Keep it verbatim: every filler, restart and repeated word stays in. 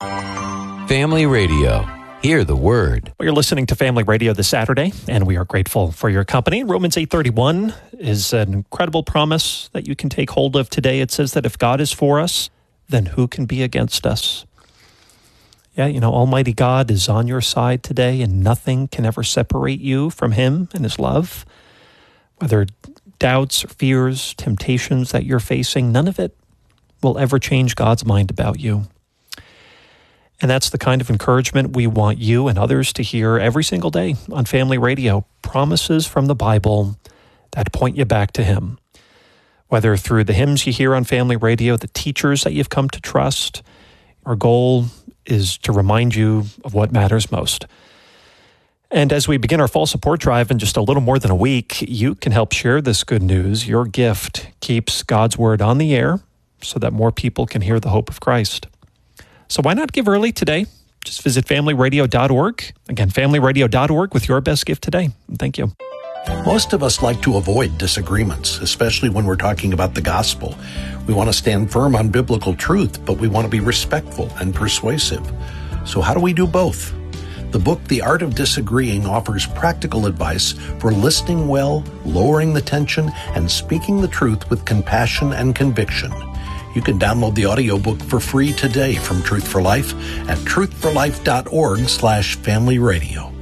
Family Radio. Hear the word. Well, you're listening to Family Radio this Saturday, and we are grateful for your company. Romans eight thirty-one is an incredible promise that you can take hold of today. It says that if God is for us, then who can be against us? Yeah, you know, Almighty God is on your side today, and nothing can ever separate you from Him and His love. Whether doubts or fears, temptations that you're facing, none of it will ever change God's mind about you. And that's the kind of encouragement we want you and others to hear every single day on Family Radio. Promises from the Bible that point you back to Him. Whether through the hymns you hear on Family Radio, the teachers that you've come to trust, our goal is to remind you of what matters most. And as we begin our fall support drive in just a little more than a week, you can help share this good news. Your gift keeps God's word on the air so that more people can hear the hope of Christ. So why not give early today? Just visit family radio dot org. Again, family radio dot org with your best gift today. Thank you. Most of us like to avoid disagreements, especially when we're talking about the gospel. We want to stand firm on biblical truth, but we want to be respectful and persuasive. So how do we do both? The book, The Art of Disagreeing, offers practical advice for listening well, lowering the tension, and speaking the truth with compassion and conviction. You can download the audiobook for free today from Truth for Life at truth for life dot org slash family radio.